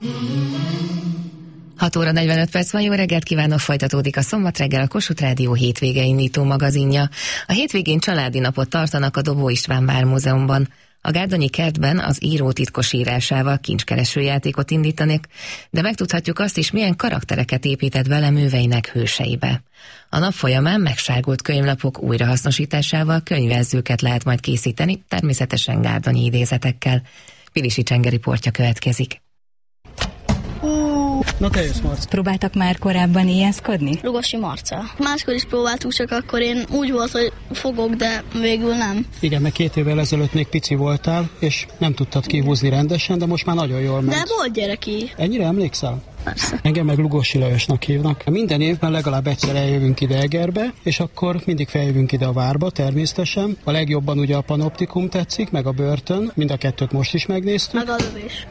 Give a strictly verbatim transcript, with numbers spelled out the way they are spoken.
hat óra negyvenöt perc van, jó reggelt kívánok, folytatódik a Szombat reggel, a Kossuth Rádió hétvége indító magazinja. A hétvégén családi napot tartanak a Dobó István Vármúzeumban. A Gárdonyi kertben az író titkos írásával kincskereső játékot indítanak, de megtudhatjuk azt is, milyen karaktereket épített bele műveinek hőseibe. A nap folyamán megsárgult könyvlapok újrahasznosításával könyvelzőket lehet majd készíteni, természetesen gárdonyi idézetekkel. Pilisi Csenge riportja következik. Na te jössz, Marci. Próbáltak már korábban ijeszkodni? Lugosi Marca. Máskor is próbáltuk, csak akkor én úgy volt, hogy fogok, de végül nem. Igen, meg két évvel ezelőtt még pici voltál, és nem tudtad kihúzni rendesen, de most már nagyon jól ment. De volt gyereki. Ennyire emlékszel? Persze. Engem meg Lugosi Lajosnak hívnak. Minden évben legalább egyszer eljövünk ide Egerbe, és akkor mindig feljövünk ide a várba, természetesen. A legjobban ugye a Panoptikum tetszik, meg a börtön, mind a kettőt most is megnéztük. Meg a lövés.